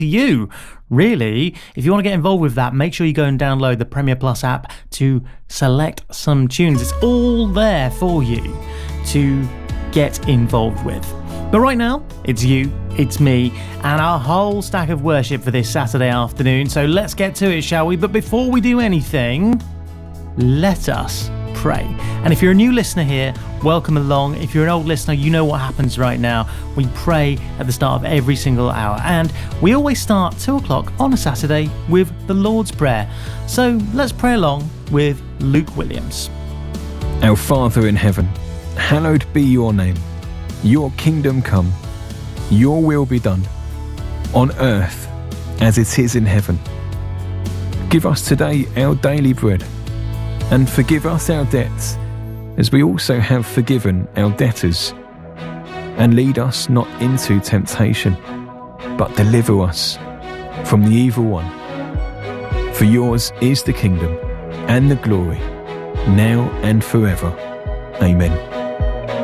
you. Really, if you want to get involved with that, make sure you go and download the Premier Plus app to select some tunes. It's all there for you to get involved with. But right now, it's you, it's me, and our whole stack of worship for this Saturday afternoon. So let's get to it, shall we? But before we do anything, let us pray. And if you're a new listener here, welcome along. If you're an old listener, you know what happens right now. We pray at the start of every single hour, and we always start 2 o'clock on a Saturday with the Lord's Prayer. So let's pray along with Luke Williams. Our Father in heaven, hallowed be your name. Your kingdom come, your will be done, on earth as it is in heaven. Give us today our daily bread, and forgive us our debts, as we also have forgiven our debtors. And lead us not into temptation, but deliver us from the evil one. For yours is the kingdom and the glory, now and forever. Amen.